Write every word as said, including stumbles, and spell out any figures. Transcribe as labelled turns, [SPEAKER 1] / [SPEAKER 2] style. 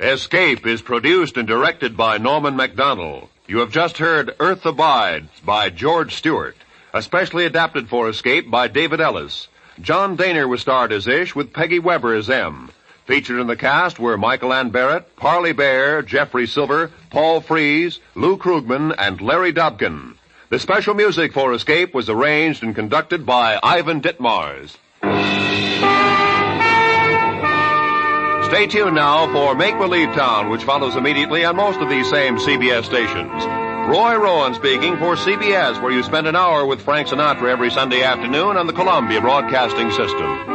[SPEAKER 1] Escape is produced and directed by Norman Macdonald. You have just heard Earth Abides by George Stewart, especially adapted for Escape by David Ellis. John Daner was starred as Ish with Peggy Weber as M. Featured in the cast were Michael Ann Barrett, Parley Bear, Jeffrey Silver, Paul Frees, Lou Krugman, and Larry Dobkin. The special music for Escape was arranged and conducted by Ivan Ditmars. Stay tuned now for Make Believe Town, which follows immediately on most of these same C B S stations. Roy Rowan speaking for C B S, where you spend an hour with Frank Sinatra every Sunday afternoon on the Columbia Broadcasting System.